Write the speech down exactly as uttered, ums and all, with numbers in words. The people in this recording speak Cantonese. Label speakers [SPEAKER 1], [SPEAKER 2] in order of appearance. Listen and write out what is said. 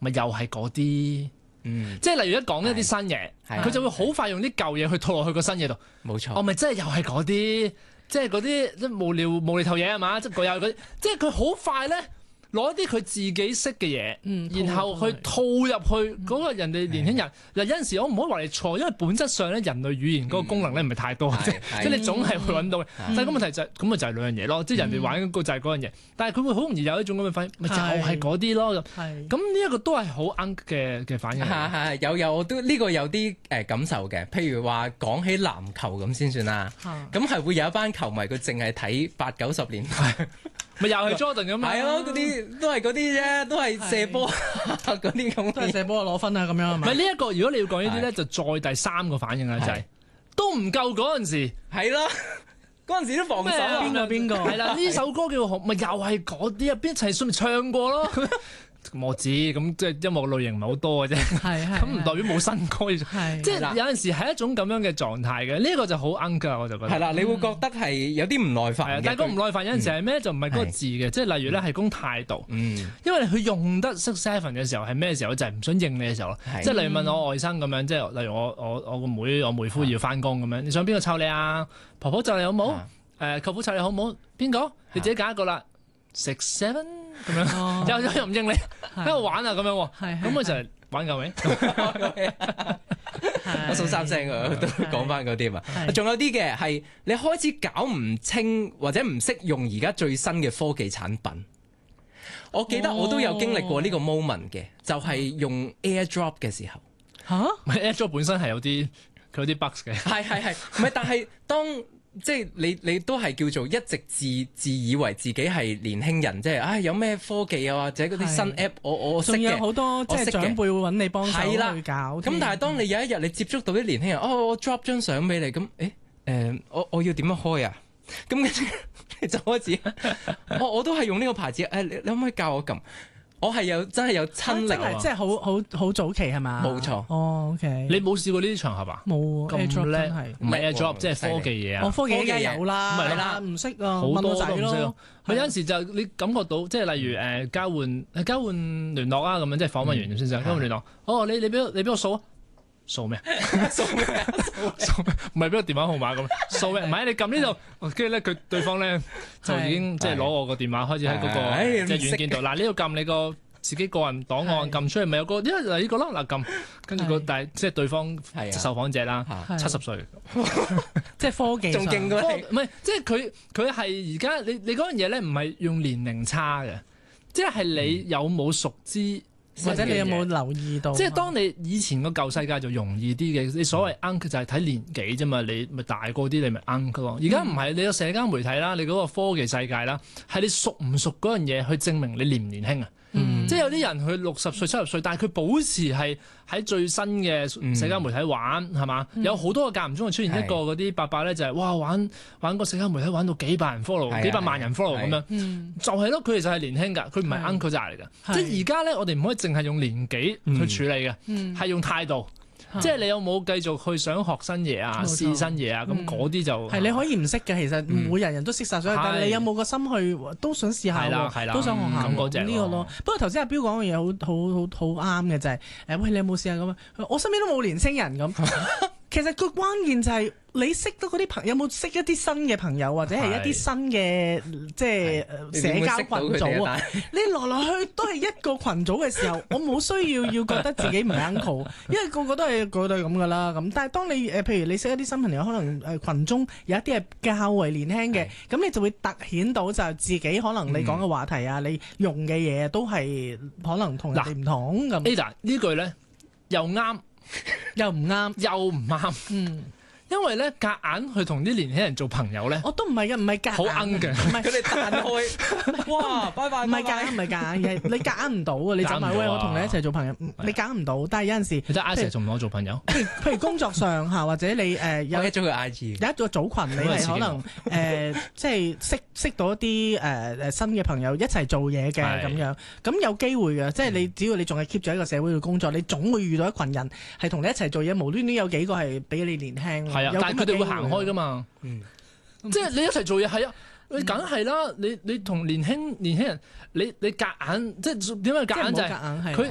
[SPEAKER 1] 咪又係嗰啲。
[SPEAKER 2] 嗯，
[SPEAKER 1] 即係例如一講一啲新嘢，佢就會好快用啲舊嘢去套落去個新嘢度。
[SPEAKER 2] 冇錯。
[SPEAKER 1] 我咪真係又係嗰啲，即係嗰啲即係無聊無厘頭嘢係嘛？即係又係嗰啲，即係佢好快咧攞一啲佢自己識嘅嘢，
[SPEAKER 3] 嗯
[SPEAKER 1] 然後去套入去嗰個人哋年輕人。嗱有陣時我唔可以話你錯，因為本質上咧人類語言嗰個功能咧唔係太多嘅啫，即係你總係會揾到嘅。但係個問題就係咁咪就係兩樣嘢咯，即係人哋玩嗰個就係嗰樣嘢，但係佢會好容易有一種咁嘅反應，咪就係嗰啲咯咁。咁呢一個都係好啱嘅嘅反應。
[SPEAKER 2] 係係有有我都呢個有啲誒感受嘅，譬如話講起籃球咁先算啦，咁係會有一班球迷佢淨係睇八九十年代。
[SPEAKER 1] 咪又係 Jordan 咁啊！
[SPEAKER 2] 係咯，嗰啲都係嗰啲啫，都係射波嗰啲咁。
[SPEAKER 3] 都係射波攞分啊咁樣係咪？
[SPEAKER 1] 唔係呢一個，如果你要講呢啲咧，就再第三個反應啦，就係都唔夠嗰陣時。
[SPEAKER 2] 係咯，嗰陣時都防守啊！
[SPEAKER 3] 邊個邊個？
[SPEAKER 1] 係啦，呢首歌叫紅，咪又係嗰啲啊，邊一齊信咪唱過咯。我知，咁即係音樂類型唔係好多嘅啫，咁唔代表冇新歌。即係有陣時係一種咁樣嘅狀態嘅，呢一個就好啱㗎，我就覺得。
[SPEAKER 2] 係啦，你會覺得係有啲唔耐煩嘅。
[SPEAKER 1] 但係個唔耐煩有陣時係咩？就唔係嗰個字嘅，即係例如咧係講態度。因為佢用得識 seven 嘅時候係咩時候？就係唔想應你嘅時候咯。即係例如問我外甥咁樣，即係例如我我我個妹我妹夫要翻工咁樣，你想邊個湊你啊？婆婆湊你好冇？誒舅父湊你好冇？邊個？你自己揀一個啦。食 seven 咁樣，又又唔應你，喺度玩啊咁樣喎，咁我就係玩夠未？
[SPEAKER 2] 我數三聲啊，都講翻嗰啲嘛。仲有啲嘅係你開始搞唔清或者唔識用而家最新嘅科技產品。我記得我都有經歷過呢個 moment 嘅，就係用 AirDrop 嘅時候。
[SPEAKER 3] 嚇
[SPEAKER 1] ？AirDrop 本身係有啲佢有啲 bugs 嘅。
[SPEAKER 2] 係係係，唔係但係當。即係你你都係叫做一直自自以為自己係年輕人，即係唉有咩科技啊或者嗰啲新 app 我我識嘅，
[SPEAKER 3] 仲有好多即係長輩會揾你幫手去搞。
[SPEAKER 2] 咁但係當你有一日你接觸到啲年輕人，哦我 drop 張相俾你，咁誒誒我我要點樣開啊？咁跟住你就開始，我我都係用呢個牌子，誒你你可唔可以教我撳？我係有真係有親歷，
[SPEAKER 3] 真係即係好好好早期係嘛？
[SPEAKER 2] 冇錯。
[SPEAKER 3] 哦 OK。
[SPEAKER 1] 你冇試過呢啲場合啊？
[SPEAKER 3] 冇
[SPEAKER 1] 咁叻，唔係 AirDrop 即係科技嘢啊！
[SPEAKER 3] 我科技嘢有啦，係啦，唔識啊，
[SPEAKER 1] 好多都唔識
[SPEAKER 3] 咯。
[SPEAKER 1] 咪有陣時就你感覺到，即係例如誒交換交換聯絡啊咁樣，即係訪問完先生交換聯絡。哦，你你俾你俾我數啊！數咩？
[SPEAKER 2] 數咩？
[SPEAKER 1] 數唔係俾個電話號碼咁？數咩？唔係你撳呢度，跟住咧佢對方咧就已經即係攞我個電話開始喺嗰個即係軟件度。嗱呢度撳你個自己個人檔案撳出嚟，咪有個因為嗱呢個啦嗱撳，跟住個但係即係對方受訪者啦，七十歲，
[SPEAKER 3] 即係科技
[SPEAKER 2] 仲勁過你。
[SPEAKER 1] 唔係即係佢佢係而家你你嗰樣嘢咧唔係用年齡差嘅，即係你有冇熟知。
[SPEAKER 3] 或者你有冇留意到？
[SPEAKER 1] 即係當你以前個舊世界就容易啲嘅，你所謂 uncle 就係睇年紀啫嘛，你咪大個啲你咪 uncle 咯。而家唔係，你個社交媒體啦，你嗰個科技世界啦，係你熟唔熟嗰樣嘢去證明你年唔年輕啊？嗯、即係有啲人佢六十歲七十歲，但係佢保持係喺最新嘅社交媒體玩係嘛、嗯？有好多個間唔中就出現一個嗰啲伯伯咧，就係、是、哇玩玩個社交媒體玩到幾百人 follow，、嗯、幾百萬人 follow 咁樣，嗯、就係咯，佢哋就係年輕㗎，佢唔係 uncle 仔嚟㗎。即係而家咧，我哋唔可以淨係用年紀去處理嘅，係、嗯、用態度。即係你有冇繼續去想學新嘢啊、試新嘢啊？咁嗰啲就
[SPEAKER 3] 係你可以唔識嘅，其實唔會人人都識晒所有。但係你有冇個心去都想試下喎？都想學下咁嗰隻呢個咯。不過頭先阿彪講嘅嘢好好好好啱嘅就係誒，喂，你有冇試下咁啊？我身邊都冇年青人咁。其實個關鍵就係你識到嗰啲朋友，有冇識一啲新嘅朋友，或者係一啲新嘅即係社交群組啊？你來來去都係一個群組嘅時候，我冇需要要覺得自己唔係 uncle， 因為個個都係個個都係咁噶啦。咁但係當你誒譬如你識一啲新朋友，可能誒羣中有一啲係較為年輕嘅，咁你就會突顯到就自己可能你講嘅話題啊，嗯、你用嘅嘢都係可能同人哋唔同咁。
[SPEAKER 1] Ada 呢句咧又啱。
[SPEAKER 3] 又唔啱，
[SPEAKER 1] 又唔啱，嗯，因為咧夾硬去同啲年輕人做朋友咧，
[SPEAKER 3] 我都唔係嘅，唔係夾硬，
[SPEAKER 1] 好奀嘅，
[SPEAKER 3] 唔係
[SPEAKER 2] 佢哋彈開，哇，拜拜，
[SPEAKER 3] 唔係夾硬，唔係夾硬嘅，你夾硬唔到啊！你就咪喂我同你一齊做朋友，你夾硬唔到，但係有陣時，
[SPEAKER 1] 你得阿 Sir 仲唔同我做朋友？
[SPEAKER 3] 譬如工作上嚇，或者你誒有
[SPEAKER 2] 咗佢 I G，
[SPEAKER 3] 有一個組群，你係可能誒即係識識到一啲誒誒新嘅朋友一齊做嘢嘅咁樣，咁有機會嘅，即係你只要你仲係 keep 住喺個社會嘅工作，你總會遇到一群人係同你一齊做嘢，無端端有幾個係比你年輕，
[SPEAKER 1] 係啊，但係佢哋會行開噶嘛，嗯，即係你一齊做嘢係啊。你梗係啦，你你同年輕年輕人，你你夾硬即係點解夾硬就係佢